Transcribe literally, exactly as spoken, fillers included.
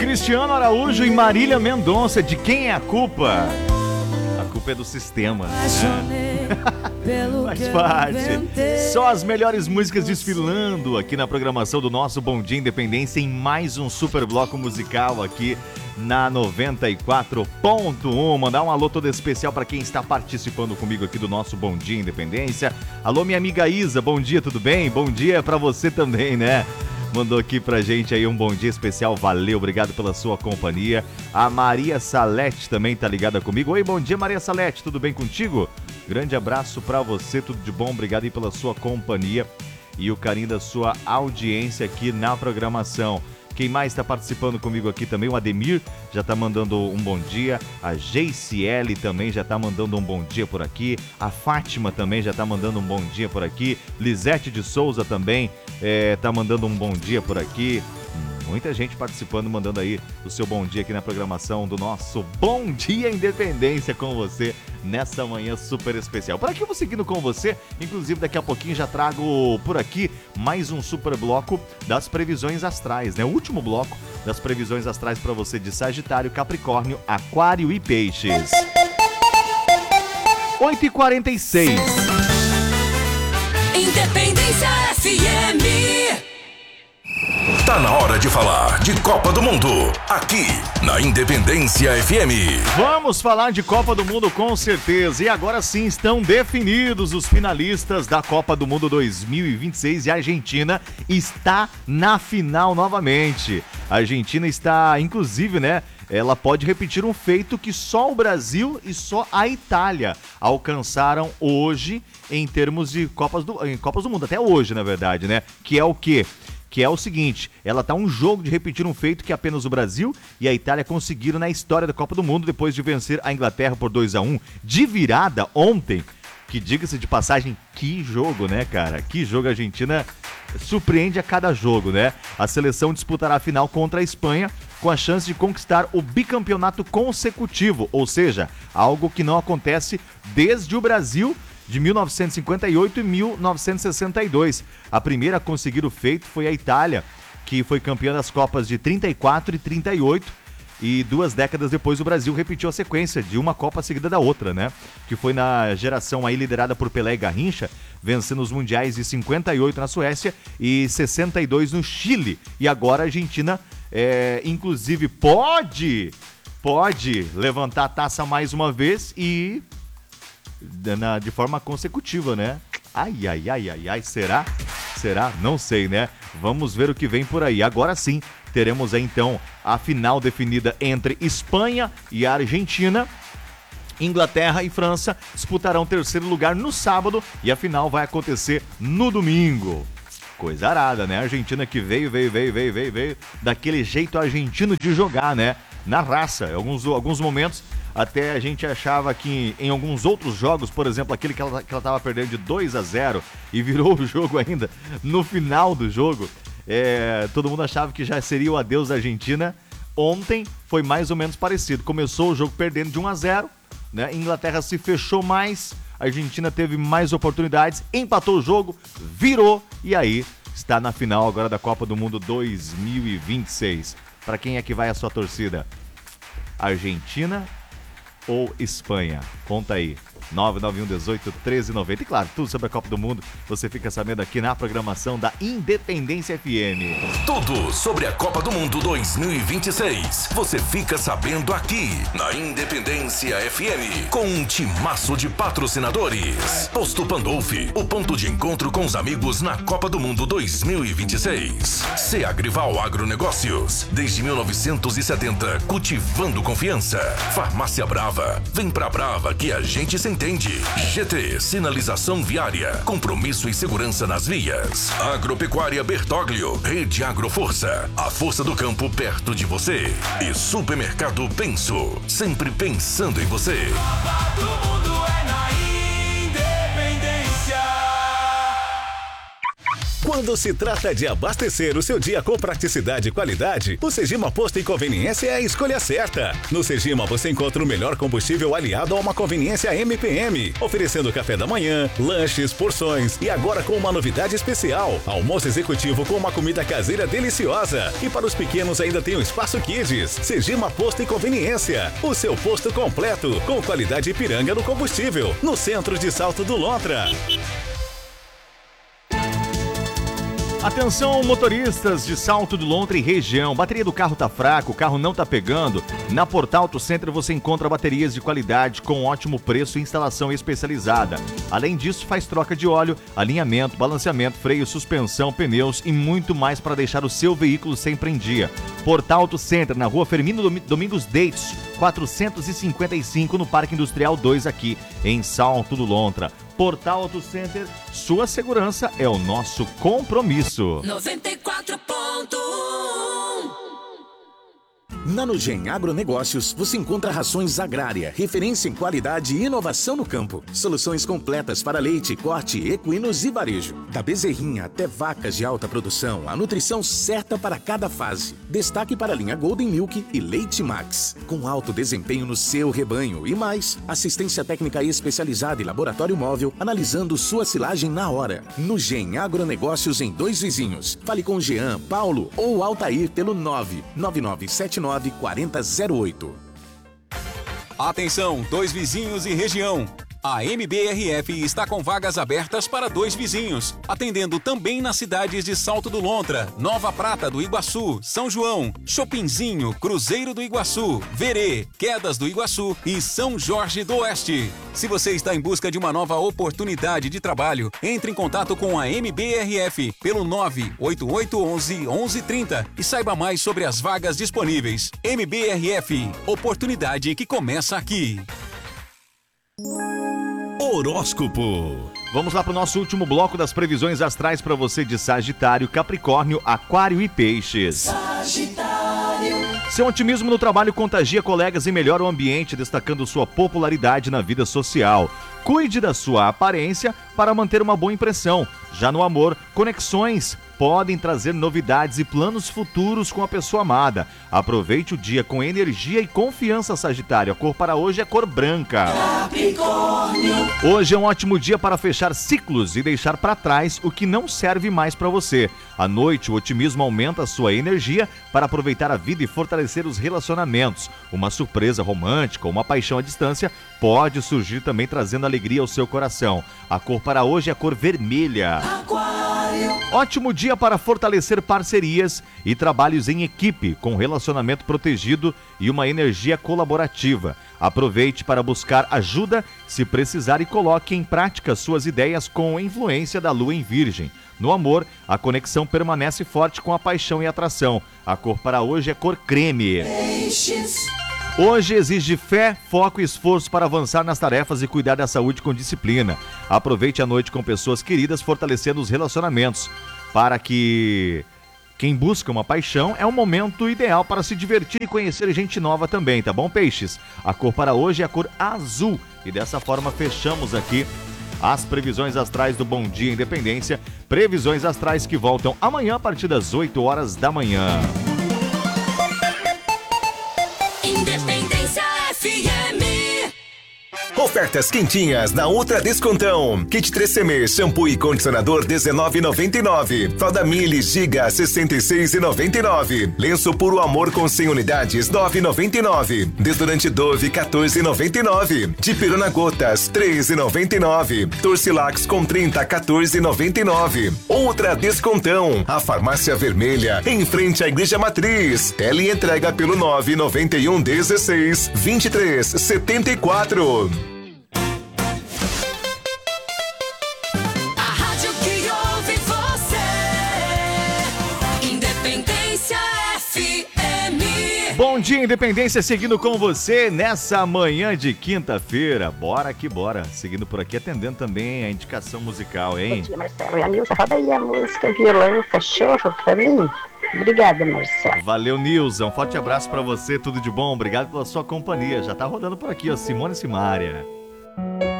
Cristiano Araújo e Marília Mendonça, de quem é a culpa? A culpa é do sistema, né? Faz parte. Só as melhores músicas desfilando aqui na programação do nosso Bom Dia Independência em mais um super bloco musical aqui na noventa e quatro ponto um. Mandar um alô todo especial para quem está participando comigo aqui do nosso Bom Dia Independência. Alô, minha amiga Isa, bom dia, tudo bem? Bom dia para você também, né? Mandou aqui pra gente aí um bom dia especial, valeu, obrigado pela sua companhia. A Maria Salete também tá ligada comigo. Oi, bom dia, Maria Salete, tudo bem contigo? Grande abraço pra você, tudo de bom, obrigado aí pela sua companhia e o carinho da sua audiência aqui na programação. Quem mais está participando comigo aqui também? O Ademir já está mandando um bom dia. A G C L também já está mandando um bom dia por aqui. A Fátima também já está mandando um bom dia por aqui. Lisete de Souza também está é, mandando um bom dia por aqui. Muita gente participando, mandando aí o seu bom dia aqui na programação do nosso Bom Dia Independência com você nessa manhã super especial. Por aqui eu vou seguindo com você, inclusive daqui a pouquinho já trago por aqui mais um super bloco das previsões astrais, né? O último bloco das previsões astrais para você de Sagitário, Capricórnio, Aquário e Peixes. oito e quarenta e seis. Independência F M. Tá na hora de falar de Copa do Mundo, aqui na Independência F M. Vamos falar de Copa do Mundo com certeza. E agora sim estão definidos os finalistas da Copa do Mundo dois mil e vinte e seis e a Argentina está na final novamente. A Argentina está, inclusive, né? Ela pode repetir um feito que só o Brasil e só a Itália alcançaram hoje em termos de Copas do, em Copas do Mundo, até hoje, na verdade, né? Que é o quê? Que é o seguinte, ela tá um jogo de repetir um feito que apenas o Brasil e a Itália conseguiram na história da Copa do Mundo depois de vencer a Inglaterra por dois a um de virada ontem. Que diga-se de passagem, que jogo, né, cara? Que jogo, a Argentina surpreende a cada jogo, né? A seleção disputará a final contra a Espanha com a chance de conquistar o bicampeonato consecutivo, ou seja, algo que não acontece desde o Brasil de mil novecentos e cinquenta e oito e mil novecentos e sessenta e dois. A primeira a conseguir o feito foi a Itália, que foi campeã das Copas de trinta e quatro e trinta e oito, e duas décadas depois o Brasil repetiu a sequência de uma Copa seguida da outra, né? Que foi na geração aí liderada por Pelé e Garrincha, vencendo os mundiais de cinquenta e oito na Suécia e sessenta e dois no Chile. E agora a Argentina, é, inclusive, pode, pode levantar a taça mais uma vez e... Na, de forma consecutiva, né? Ai, ai, ai, ai, ai, será? Será? Não sei, né? Vamos ver o que vem por aí. Agora sim, teremos aí, então a final definida entre Espanha e a Argentina. Inglaterra e França disputarão terceiro lugar no sábado e a final vai acontecer no domingo. Coisa arada, né? A Argentina que veio, veio, veio, veio, veio, veio daquele jeito argentino de jogar, né? Na raça. Em alguns, alguns momentos até a gente achava que em alguns outros jogos, por exemplo, aquele que ela, que ela tava perdendo de dois a zero e virou o jogo ainda no final do jogo, é, todo mundo achava que já seria o adeus da Argentina. Ontem foi mais ou menos parecido. Começou o jogo perdendo de um a zero, né? Inglaterra se fechou mais, a Argentina teve mais oportunidades, empatou o jogo, virou e aí está na final agora da Copa do Mundo dois mil e vinte e seis. Para quem é que vai a sua torcida? Argentina ou Espanha? Conta aí. nove nove um, dezoito, treze, noventa. E claro, tudo sobre a Copa do Mundo você fica sabendo aqui na programação da Independência F M. Tudo sobre a Copa do Mundo dois mil e vinte e seis você fica sabendo aqui na Independência F M, com um timaço de patrocinadores. Posto Pandolfi, o ponto de encontro com os amigos na Copa do Mundo dois mil e vinte e seis. Seagrival Agronegócios, desde mil novecentos e setenta, cultivando confiança. Farmácia Brava, vem pra Brava que a gente se entende. G T, sinalização viária, compromisso e segurança nas vias. Agropecuária Bertoglio, Rede Agroforça, a força do campo perto de você. E Supermercado Penso, sempre pensando em você. Copa do Mundo é na Independência. Quando se trata de abastecer o seu dia com praticidade e qualidade, o Segima Posto e Conveniência é a escolha certa. No Segima você encontra o melhor combustível aliado a uma conveniência M P M, oferecendo café da manhã, lanches, porções e agora com uma novidade especial, almoço executivo com uma comida caseira deliciosa. E para os pequenos ainda tem o Espaço Kids. Segima Posto e Conveniência, o seu posto completo, com qualidade Ipiranga no combustível, no centro de Salto do Lontra. Atenção, motoristas de Salto do Lontra e região. Bateria do carro tá fraca, o carro não tá pegando? Na Portal Auto Center você encontra baterias de qualidade com ótimo preço e instalação especializada. Além disso, faz troca de óleo, alinhamento, balanceamento, freio, suspensão, pneus e muito mais para deixar o seu veículo sempre em dia. Portal Auto Center, na rua Firmino Domingos Deitos, quatrocentos e cinquenta e cinco, no Parque Industrial dois, aqui em Salto do Lontra. Portal Auto Center, sua segurança é o nosso compromisso. noventa e quatro ponto um. Na Nugem Agronegócios, você encontra rações agrária, referência em qualidade e inovação no campo. Soluções completas para leite, corte, equinos e varejo. Da bezerrinha até vacas de alta produção, a nutrição certa para cada fase. Destaque para a linha Golden Milk e Leite Max, com alto desempenho no seu rebanho. E mais, assistência técnica especializada e laboratório móvel, analisando sua silagem na hora. Nugem Agronegócios em Dois Vizinhos. Fale com Jean, Paulo ou Altair pelo nove nove nove sete nove quatro zero zero oito. Atenção, Dois Vizinhos e região. A M B R F está com vagas abertas para Dois Vizinhos, atendendo também nas cidades de Salto do Lontra, Nova Prata do Iguaçu, São João, Chopinzinho, Cruzeiro do Iguaçu, Verê, Quedas do Iguaçu e São Jorge do Oeste. Se você está em busca de uma nova oportunidade de trabalho, entre em contato com a M B R F pelo nove oito oito um um, um um três zero e saiba mais sobre as vagas disponíveis. M B R F, oportunidade que começa aqui. Horóscopo. Vamos lá para o nosso último bloco das previsões astrais para você de Sagitário, Capricórnio, Aquário e Peixes. Sagitário. Seu otimismo no trabalho contagia colegas e melhora o ambiente, destacando sua popularidade na vida social. Cuide da sua aparência para manter uma boa impressão. Já no amor, conexões podem trazer novidades e planos futuros com a pessoa amada. Aproveite o dia com energia e confiança, Sagitário. A cor para hoje é cor branca. Capricórnio. Hoje é um ótimo dia para fechar ciclos e deixar para trás o que não serve mais para você. À noite, o otimismo aumenta a sua energia para aproveitar a vida e fortalecer os relacionamentos. Uma surpresa romântica ou uma paixão à distância pode surgir também, trazendo alegria ao seu coração. A cor para hoje é a cor vermelha. Aquário. Ótimo dia para fortalecer parcerias e trabalhos em equipe, com relacionamento protegido e uma energia colaborativa. Aproveite para buscar ajuda se precisar e coloque em prática suas ideias com a influência da lua em Virgem. No amor, a conexão permanece forte com a paixão e atração. A cor para hoje é cor creme. Peixes. Hoje exige fé, foco e esforço para avançar nas tarefas e cuidar da saúde com disciplina. Aproveite a noite com pessoas queridas, fortalecendo os relacionamentos. Para que quem busca uma paixão, é um momento ideal para se divertir e conhecer gente nova também, tá bom, Peixes? A cor para hoje é a cor azul. E dessa forma fechamos aqui as previsões astrais do Bom Dia Independência. Previsões astrais que voltam amanhã a partir das oito horas da manhã. Independência F M. Ofertas quentinhas na Ultra Descontão. Kit três C M, shampoo e condicionador dezenove reais e noventa e nove centavos. Fralda Mili Giga sessenta e seis reais e noventa e nove centavos. Lenço Puro Amor com cem unidades nove reais e noventa e nove centavos. Desodorante Dove quatorze reais e noventa e nove centavos. Dipirona Gotas três reais e noventa e nove centavos. Torcilax com trinta quatorze reais e noventa e nove centavos. Ultra Descontão. A Farmácia Vermelha em frente à Igreja Matriz. Tele entrega pelo nove nove um dezesseis vinte e três setenta e quatro. Bom Dia Independência, seguindo com você nessa manhã de quinta-feira. Bora que bora. Seguindo por aqui, atendendo também a indicação musical, hein? Bom dia, Marcelo. E a Nilza, roda aí a música Violão Cachorro pra mim. Obrigada, Marcelo. Valeu, Nilza. Um forte abraço pra você, tudo de bom. Obrigado pela sua companhia. Já tá rodando por aqui, ó, Simone e Simária.